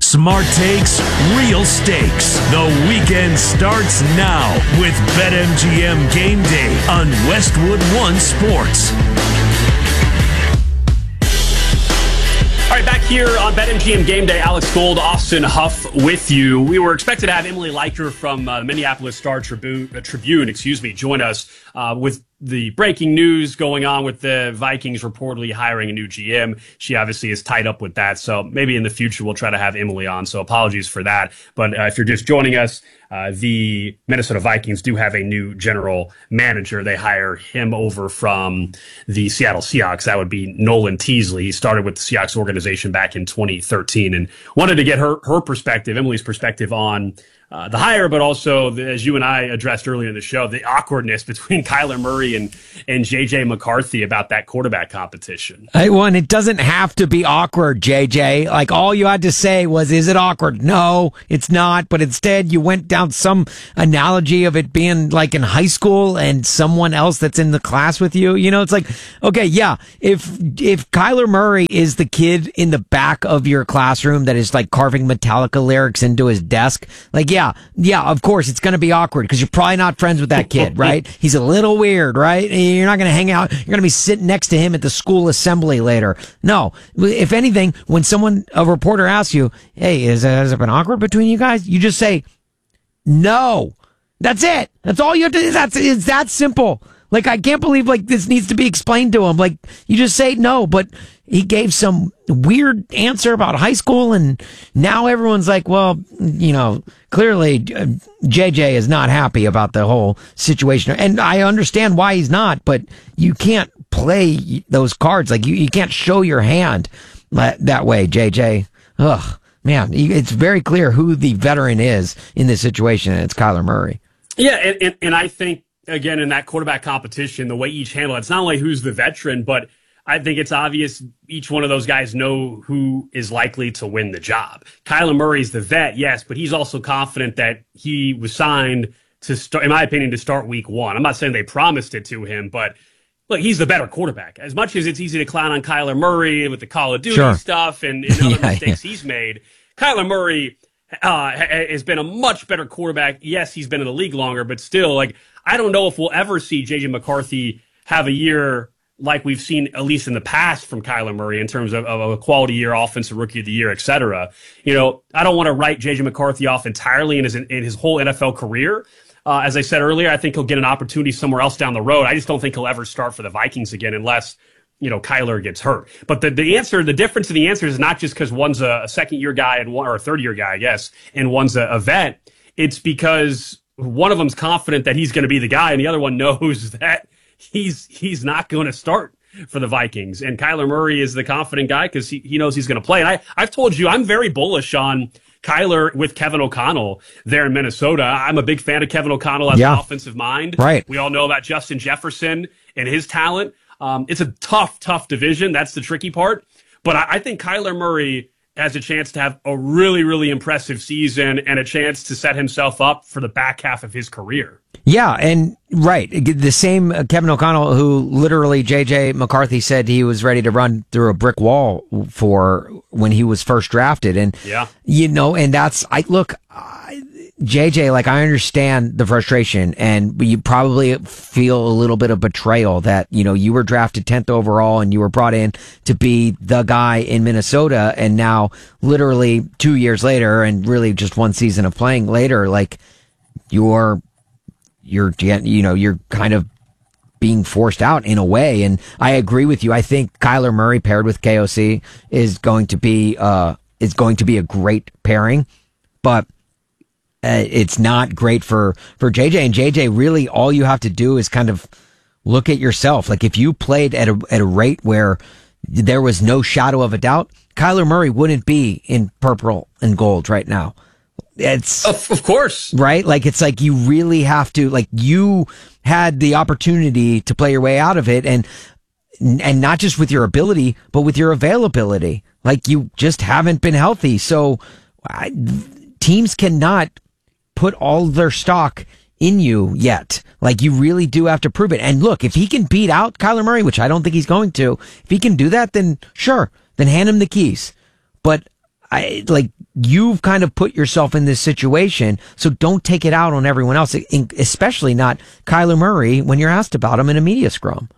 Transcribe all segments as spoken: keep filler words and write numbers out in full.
Smart takes, real stakes. The weekend starts now with BetMGM Game Day on Westwood One Sports. All right, back here on BetMGM Game Day, Alex Gold, Austin Huff with you. We were expected to have Emily Leiker from uh, the Minneapolis Star Tribune, uh, Tribune, excuse me, join us uh, with the breaking news going on with the Vikings reportedly hiring a new G M. She obviously is tied up with that, so maybe in the future we'll try to have Emily on, so apologies for that. But uh, if you're just joining us, uh, the Minnesota Vikings do have a new general manager. They hire him over from the Seattle Seahawks. That would be Nolan Teasley. He started with the Seahawks organization back in twenty thirteen and wanted to get her, her perspective, Emily's perspective on Uh, the hire, but also, the, as you and I addressed earlier in the show, the awkwardness between Kyler Murray and, and J J McCarthy about that quarterback competition. Hey, one, it doesn't have to be awkward, J J. Like, all you had to say was, is it awkward? No, it's not. But instead, you went down some analogy of it being like in high school and someone else that's in the class with you. You know, it's like, okay, yeah, if, if Kyler Murray is the kid in the back of your classroom that is like carving Metallica lyrics into his desk, like, yeah, Yeah, yeah, of course, it's going to be awkward because you're probably not friends with that kid, right? He's a little weird, right? You're not going to hang out. You're going to be sitting next to him at the school assembly later. No, if anything, when someone, a reporter asks you, hey, is, uh, has it been awkward between you guys? You just say, no. That's it. That's all you have to do. That's, it's that simple. Like, I can't believe, like, this needs to be explained to him. Like, you just say no, but he gave some weird answer about high school, and now everyone's like, well, you know, clearly uh, J J is not happy about the whole situation. And I understand why he's not, but you can't play those cards. Like, you, you can't show your hand that way, J J. Ugh, man, it's very clear who the veteran is in this situation, and it's Kyler Murray. Yeah, and, and, and I think, again, in that quarterback competition, the way each handle it, it's not only who's the veteran, but I think it's obvious each one of those guys know who is likely to win the job. Kyler Murray's the vet, yes, but he's also confident that he was signed to start, in my opinion, to start week one. I'm not saying they promised it to him, but look, he's the better quarterback. As much as it's easy to clown on Kyler Murray with the Call of Duty sure. stuff and, and other yeah, mistakes yeah. he's made, Kyler Murray uh, has been a much better quarterback. Yes, he's been in the league longer, but still, like, I don't know if we'll ever see J J McCarthy have a year like we've seen, at least in the past, from Kyler Murray in terms of, of a quality year, offensive rookie of the year, et cetera. You know, I don't want to write J J McCarthy off entirely in his, in his whole N F L career. Uh, as I said earlier, I think he'll get an opportunity somewhere else down the road. I just don't think he'll ever start for the Vikings again unless, you know, Kyler gets hurt. But the, the answer, the difference in the answer is not just because one's a, a second year guy and one, or a third year guy, I guess, and one's a, a vet. It's because one of them's confident that he's going to be the guy and the other one knows that he's, he's not going to start for the Vikings. And Kyler Murray is the confident guy because he, he knows he's going to play. And I, I've told you, I'm very bullish on Kyler with Kevin O'Connell there in Minnesota. I'm a big fan of Kevin O'Connell as yeah. an offensive mind. Right. We all know about Justin Jefferson and his talent. Um, it's a tough, tough division. That's the tricky part. But I, I think Kyler Murray has a chance to have a really, really impressive season and a chance to set himself up for the back half of his career. Yeah, and right. The same Kevin O'Connell who literally J J McCarthy said he was ready to run through a brick wall for when he was first drafted. And, yeah. you know, and that's, I look, I, J J, like, I understand the frustration, and you probably feel a little bit of betrayal that, you know, you were drafted tenth overall and you were brought in to be the guy in Minnesota, and now literally two years later and really just one season of playing later, like, you're, you're, you know, you're kind of being forced out in a way. And I agree with you. I think Kyler Murray paired with K O C is going to be, uh, is going to be a great pairing, but Uh, it's not great for, for J J. And J J, really, all you have to do is kind of look at yourself. Like, if you played at a, at a rate where there was no shadow of a doubt, Kyler Murray wouldn't be in purple and gold right now. It's of, of course, right? Like, it's like you really have to, like, you had the opportunity to play your way out of it, and, and not just with your ability, but with your availability. Like, you just haven't been healthy. So I, teams cannot put all their stock in you yet. Like, you really do have to prove it. And look, if he can beat out Kyler Murray, which I don't think he's going to, if he can do that, then sure, then hand him the keys. But I like you've kind of put yourself in this situation, so don't take it out on everyone else, especially not Kyler Murray when you're asked about him in a media scrum.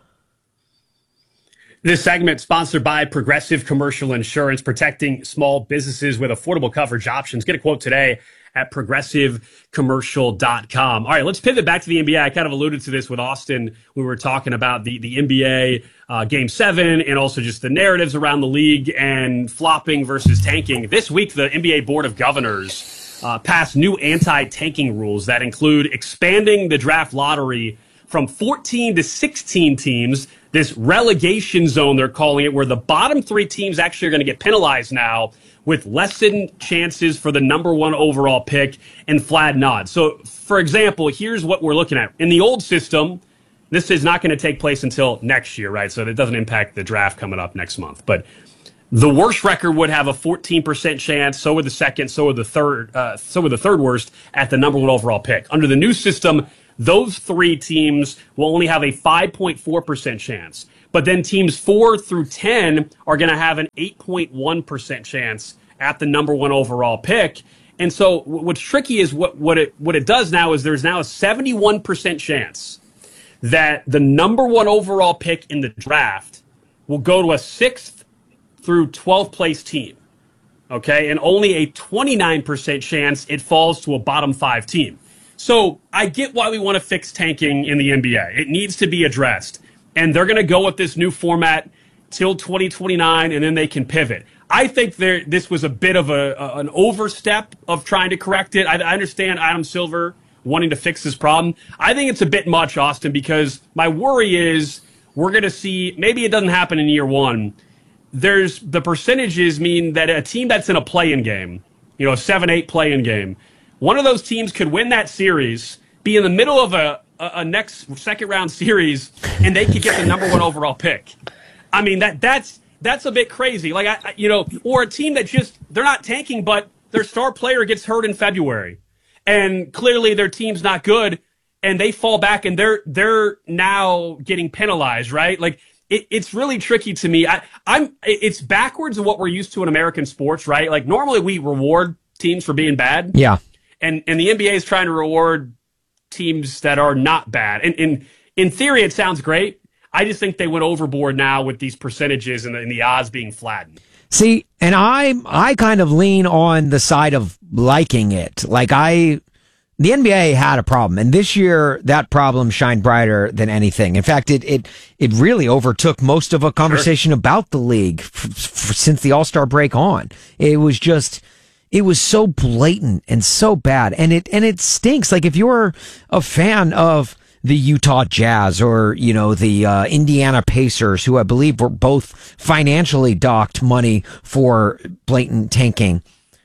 This segment sponsored by Progressive Commercial Insurance, protecting small businesses with affordable coverage options. Get a quote today at progressive commercial dot com. All right, let's pivot back to the N B A. I kind of alluded to this with Austin. We were talking about the, the N B A uh, Game seven and also just the narratives around the league and flopping versus tanking. This week, the N B A Board of Governors uh, passed new anti-tanking rules that include expanding the draft lottery from fourteen to sixteen teams, this relegation zone, they're calling it, where the bottom three teams actually are going to get penalized now with lessened chances for the number one overall pick and flattened odds. So, for example, here's what we're looking at. In the old system, this is not going to take place until next year, right? So it doesn't impact the draft coming up next month. But the worst record would have a fourteen percent chance. So would the second. So would the third. Uh, so would the third worst at the number one overall pick. Under the new system, those three teams will only have a five point four percent chance. But then teams four through ten are going to have an eight point one percent chance at the number one overall pick. And so what's tricky is what, what it what it does now is there's now a seventy-one percent chance that the number one overall pick in the draft will go to a sixth through twelfth place team. Okay? And only a twenty-nine percent chance it falls to a bottom five team. So I get why we want to fix tanking in the N B A. It needs to be addressed. And they're going to go with this new format till twenty twenty-nine, and then they can pivot. I think there this was a bit of a, a an overstep of trying to correct it. I, I understand Adam Silver wanting to fix this problem. I think it's a bit much, Austin, because my worry is we're going to see, maybe it doesn't happen in year one. There's the percentages mean that a team that's in a play-in game, you know, a seven eight play-in game, one of those teams could win that series, be in the middle of a, a, a next second round series, and they could get the number one overall pick. I mean, that that's that's a bit crazy. Like, I, you know, or a team that just, they're not tanking, but their star player gets hurt in February. And clearly their team's not good, and they fall back, and they're they're now getting penalized, right? Like, it, it's really tricky to me. I, I'm it's backwards of what we're used to in American sports, right? Like, normally we reward teams for being bad. Yeah. And and the N B A is trying to reward teams that are not bad. And, and in theory, it sounds great. I just think they went overboard now with these percentages and the, and the odds being flattened. See, and I I kind of lean on the side of liking it. Like I, the N B A had a problem, and this year that problem shined brighter than anything. In fact, it it it really overtook most of a conversation sure. about the league f- f- since the All-Star break on. It was just. It was so blatant and so bad, and it and it stinks. Like if you're a fan of the Utah Jazz or you know the uh, Indiana Pacers, who I believe were both financially docked money for blatant tanking,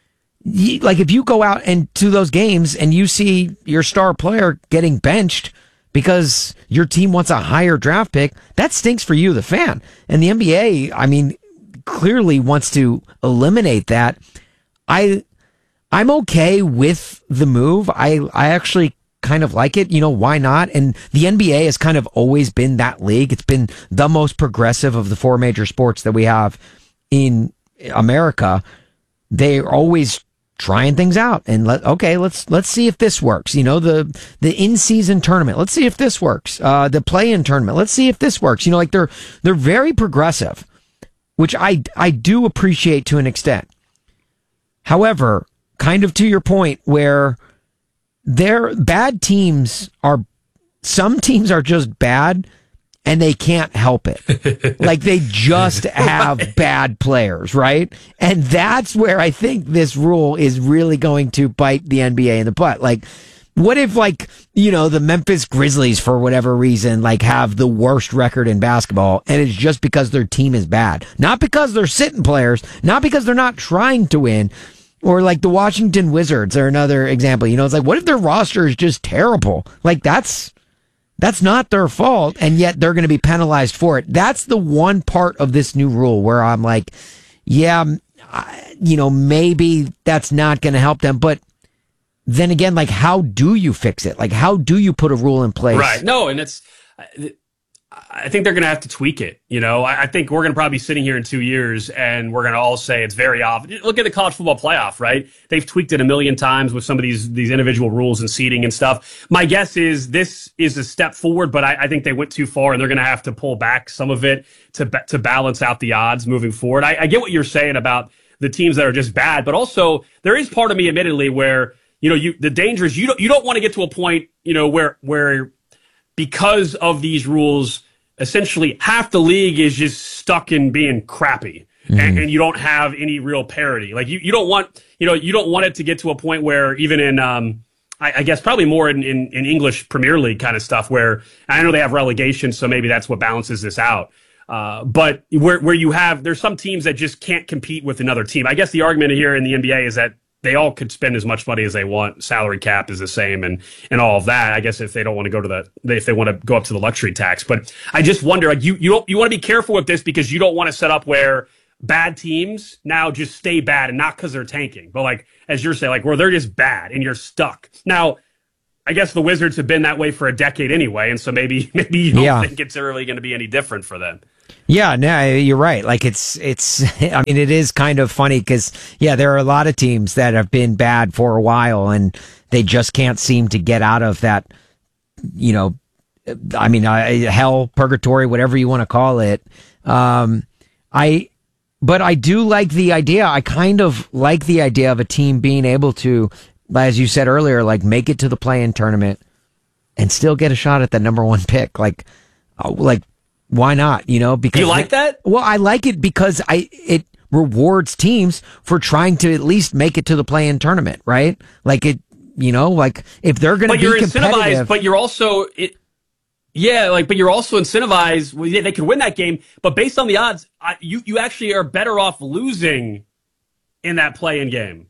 you, like if you go out and to those games and you see your star player getting benched because your team wants a higher draft pick, that stinks for you, the fan. And the N B A, I mean, clearly wants to eliminate that. I, I'm okay with the move. I, I actually kind of like it. You know, why not? And the N B A has kind of always been that league. It's been the most progressive of the four major sports that we have in America. They're always trying things out and let, okay, let's, let's see if this works. You know, the, the in-season tournament. Let's see if this works. Uh, the play-in tournament. Let's see if this works. You know, like they're, they're very progressive, which I, I do appreciate to an extent. However, kind of to your point where their bad teams are, some teams are just bad and they can't help it. Like they just have bad players, right? And that's where I think this rule is really going to bite the N B A in the butt. Like, what if, like, you know, the Memphis Grizzlies, for whatever reason, like, have the worst record in basketball, and it's just because their team is bad? Not because they're sitting players, not because they're not trying to win, or like the Washington Wizards are another example. You know, it's like, what if their roster is just terrible? Like, that's that's not their fault, and yet they're going to be penalized for it. That's the one part of this new rule where I'm like, yeah, I, you know, maybe that's not going to help them, but then again, like, how do you fix it? Like, how do you put a rule in place? Right. No, and it's, I think they're going to have to tweak it. You know, I, I think we're going to probably be sitting here in two years and we're going to all say it's very obvious. Look at the college football playoff, right? They've tweaked it a million times with some of these these individual rules and seeding and stuff. My guess is this is a step forward, but I, I think they went too far and they're going to have to pull back some of it to to balance out the odds moving forward. I, I get what you're saying about the teams that are just bad, but also there is part of me, admittedly, where you know you the danger is you don't you don't want to get to a point you know where where because of these rules, essentially half the league is just stuck in being crappy mm-hmm. and, and you don't have any real parity. Like you, you don't want, you know, you don't want it to get to a point where even in, um, I, I guess probably more in, in, in English Premier League kind of stuff where I know they have relegation. So maybe that's what balances this out. Uh, but where, where you have, there's some teams that just can't compete with another team. I guess the argument here in the N B A is that they all could spend as much money as they want. Salary cap is the same and, and all of that. I guess if they don't want to go to the, if they want to go up to the luxury tax. But I just wonder, like you, you don't, you want to be careful with this because you don't want to set up where bad teams now just stay bad and not because they're tanking, but like, as you're saying, like where they're just bad and you're stuck. Now, I guess the Wizards have been that way for a decade anyway. And so maybe, maybe you don't yeah. think it's really going to be any different for them. Yeah, no, you're right. Like it's, it's, I mean, it is kind of funny because, yeah, there are a lot of teams that have been bad for a while and they just can't seem to get out of that, you know, I mean, uh, hell, purgatory, whatever you want to call it. Um, I, but I do like the idea. I kind of like the idea of a team being able to, as you said earlier, like make it to the play-in tournament and still get a shot at the number one pick. Like, uh, like, why not? You know, because you like that? Well, I like it because I it rewards teams for trying to at least make it to the play-in tournament, right? Like it, you know, like if they're going to be you're competitive, incentivized, but you're also it, yeah, like but you're also incentivized. Well, yeah, they could win that game, but based on the odds, I, you you actually are better off losing in that play-in game.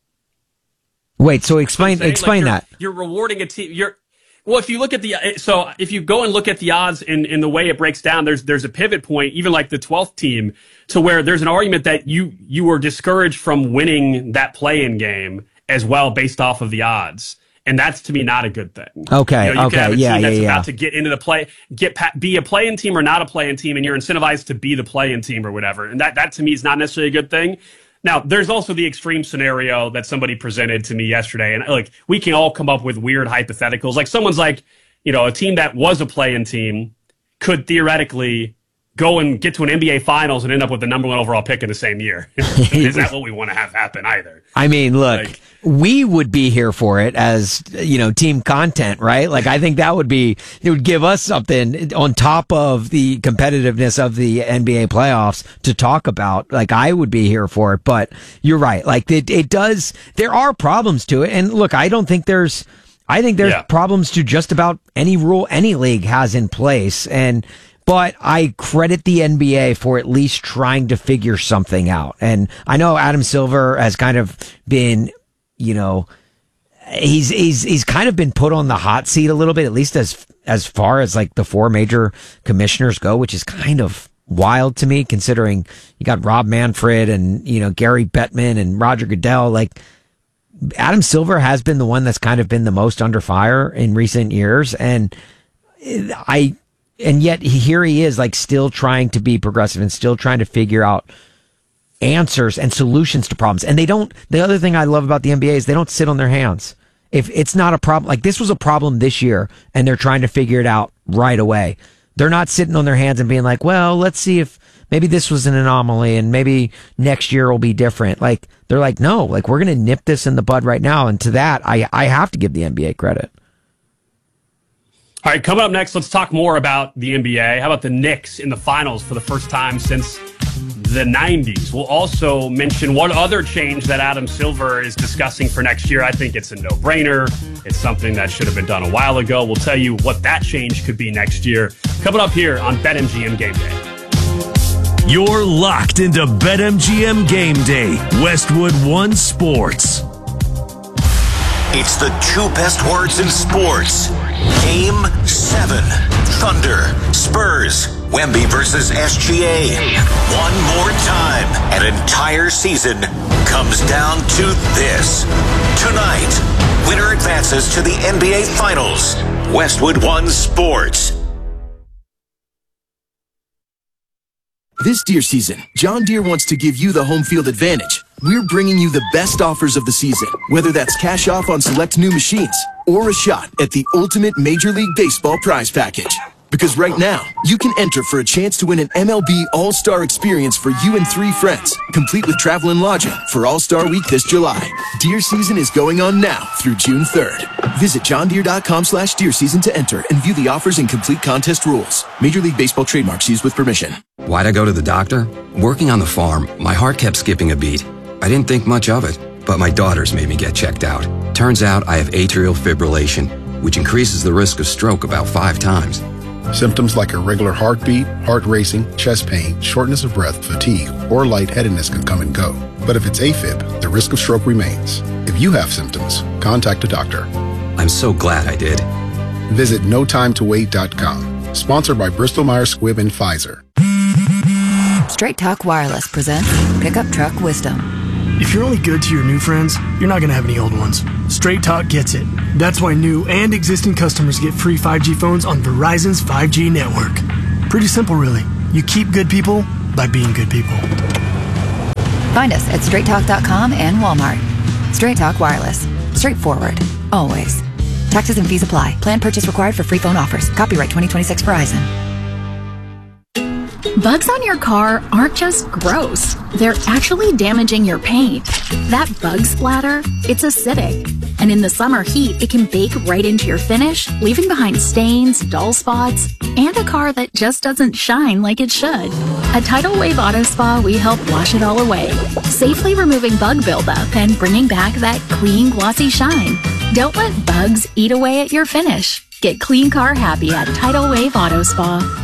Wait, so explain explain like that. You're, you're rewarding a team. You're Well, if you look at the so if you go and look at the odds in, in the way it breaks down, there's there's a pivot point, even like the twelfth team, to where there's an argument that you you were discouraged from winning that play-in game as well based off of the odds, and that's to me not a good thing. Okay, you know, you okay, can have a yeah, team that's yeah, about yeah. to get into the play, get be a play-in team or not a play-in team, and you're incentivized to be the play-in team or whatever, and that that to me is not necessarily a good thing. Now, there's also the extreme scenario that somebody presented to me yesterday, and like we can all come up with weird hypotheticals. Like someone's like, you know, a team that was a play-in team could theoretically go and get to an N B A Finals and end up with the number one overall pick in the same year. Is that what we want to have happen either? I mean, look, like, we would be here for it as, you know, team content, right? Like, I think that would be, it would give us something on top of the competitiveness of the N B A playoffs to talk about. Like, I would be here for it, but you're right. Like, it, it does, there are problems to it. And look, I don't think there's, I think there's yeah. problems to just about any rule any league has in place. And, but I credit the N B A for at least trying to figure something out. And I know Adam Silver has kind of been, you know, he's, he's, he's kind of been put on the hot seat a little bit, at least as, as far as like the four major commissioners go, which is kind of wild to me considering you got Rob Manfred and, you know, Gary Bettman and Roger Goodell. Like, Adam Silver has been the one that's kind of been the most under fire in recent years. And I, and yet here he is like still trying to be progressive and still trying to figure out answers and solutions to problems. And they don't, the other thing I love about the N B A is they don't sit on their hands. If it's not a problem, like this was a problem this year and they're trying to figure it out right away. They're not sitting on their hands and being like, well, let's see if maybe this was an anomaly and maybe next year will be different. Like they're like, no, like we're going to nip this in the bud right now. And to that, I, I have to give the N B A credit. All right, coming up next, let's talk more about the N B A. How about the Knicks in the finals for the first time since the nineties? We'll also mention one other change that Adam Silver is discussing for next year. I think it's a no-brainer. It's something that should have been done a while ago. We'll tell you what that change could be next year. Coming up here on BetMGM Game Day. You're locked into BetMGM Game Day, Westwood One Sports. It's the two best words in sports. Game seven. Thunder, Spurs, Wemby versus S G A. One more time. An entire season comes down to this. Tonight, winner advances to the N B A Finals. Westwood One Sports. This deer season, John Deere wants to give you the home field advantage. We're bringing you the best offers of the season, whether that's cash off on select new machines or a shot at the ultimate Major League Baseball prize package. Because right now, you can enter for a chance to win an M L B All-Star experience for you and three friends, complete with travel and lodging for All-Star Week this July. Deer season is going on now through June third. Visit johndeere.com slash deer season to enter and view the offers and complete contest rules. Major League Baseball trademarks used with permission. Why'd I go to the doctor? Working on the farm, my heart kept skipping a beat. I didn't think much of it, but my daughters made me get checked out. Turns out I have atrial fibrillation, which increases the risk of stroke about five times. Symptoms like irregular heartbeat, heart racing, chest pain, shortness of breath, fatigue, or lightheadedness can come and go. But if it's AFib, the risk of stroke remains. If you have symptoms, contact a doctor. I'm so glad I did. Visit no time to wait dot com. Sponsored by Bristol Myers Squibb and Pfizer. Straight Talk Wireless presents Pickup Truck Wisdom. If you're only good to your new friends, you're not going to have any old ones. Straight Talk gets it. That's why new and existing customers get free five G phones on Verizon's five G network. Pretty simple, really. You keep good people by being good people. Find us at straight talk dot com and Walmart. Straight Talk Wireless. Straightforward. Always. Taxes and fees apply. Plan purchase required for free phone offers. Copyright twenty twenty-six Verizon. Bugs on your car aren't just gross. They're actually damaging your paint. That bug splatter, it's acidic. And in the summer heat, it can bake right into your finish, leaving behind stains, dull spots, and a car that just doesn't shine like it should. At Tidal Wave Auto Spa, we help wash it all away, safely removing bug buildup and bringing back that clean, glossy shine. Don't let bugs eat away at your finish. Get clean car happy at Tidal Wave Auto Spa.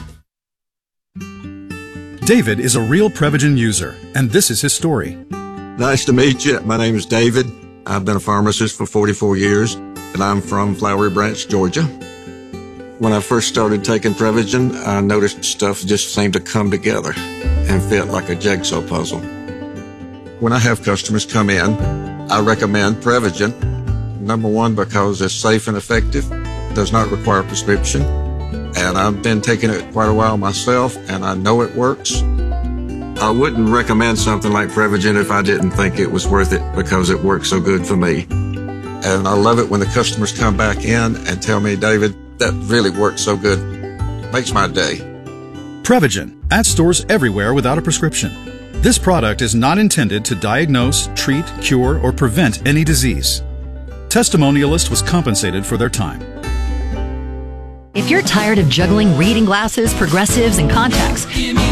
David is a real Prevagen user, and this is his story. Nice to meet you. My name is David. I've been a pharmacist for forty-four years, and I'm from Flowery Branch, Georgia. When I first started taking Prevagen, I noticed stuff just seemed to come together and fit like a jigsaw puzzle. When I have customers come in, I recommend Prevagen. Number one, because it's safe and effective, does not require a prescription. And I've been taking it quite a while myself, and I know it works. I wouldn't recommend something like Prevagen if I didn't think it was worth it because it works so good for me. And I love it when the customers come back in and tell me, David, that really works so good. Makes my day. Prevagen, at stores everywhere without a prescription. This product is not intended to diagnose, treat, cure, or prevent any disease. Testimonialist was compensated for their time. If you're tired of juggling reading glasses, progressives, and contacts,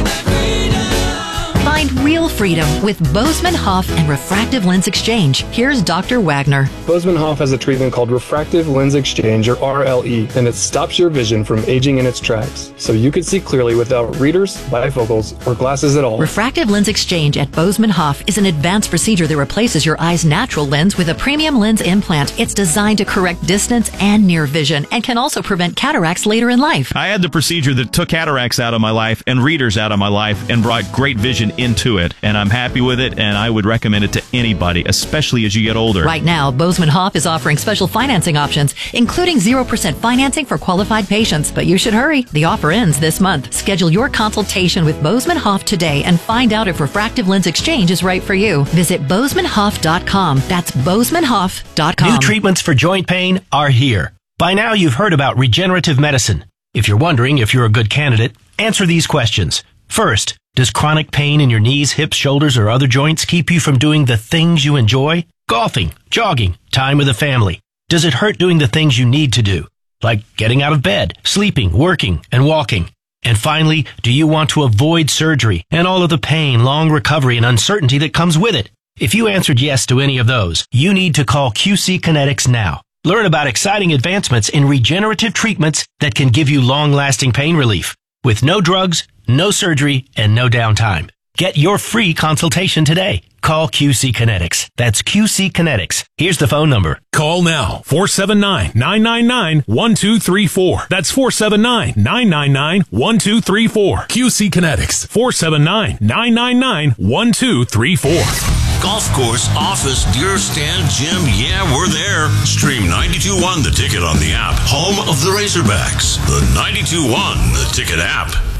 find real freedom with Bozeman Hoff and Refractive Lens Exchange. Here's Doctor Wagner. Bozeman Hoff has a treatment called Refractive Lens Exchange, or R L E, and it stops your vision from aging in its tracks, so you can see clearly without readers, bifocals, or glasses at all. Refractive Lens Exchange at Bozeman Hoff is an advanced procedure that replaces your eye's natural lens with a premium lens implant. It's designed to correct distance and near vision and can also prevent cataracts later in life. I had the procedure that took cataracts out of my life and readers out of my life and brought great vision into it, and I'm happy with it, and I would recommend it to anybody, especially as you get older. Right now, Bozeman Hoff is offering special financing options, including zero percent financing for qualified patients. But you should hurry. The offer ends this month. Schedule your consultation with Bozeman Hoff today and find out if Refractive Lens Exchange is right for you. Visit bozeman hoff dot com. That's bozeman hoff dot com. New treatments for joint pain are here. By now, you've heard about regenerative medicine. If you're wondering if you're a good candidate, answer these questions. First, does chronic pain in your knees, hips, shoulders, or other joints keep you from doing the things you enjoy? Golfing, jogging, time with the family. Does it hurt doing the things you need to do, like getting out of bed, sleeping, working, and walking? And finally, do you want to avoid surgery and all of the pain, long recovery, and uncertainty that comes with it? If you answered yes to any of those, you need to call Q C Kinetics now. Learn about exciting advancements in regenerative treatments that can give you long-lasting pain relief with no drugs, no surgery, and no downtime. Get your free consultation today. Call Q C Kinetics. That's Q C Kinetics. Here's the phone number. Call now, four seven nine, nine nine nine, one two three four. That's four seven nine, nine nine nine, one two three four. Q C Kinetics, four seven nine, nine nine nine, one two three four. Golf course, office, deer stand, gym, yeah, we're there. Stream ninety-two point one The Ticket on the app, home of the Razorbacks. The ninety-two point one The Ticket app.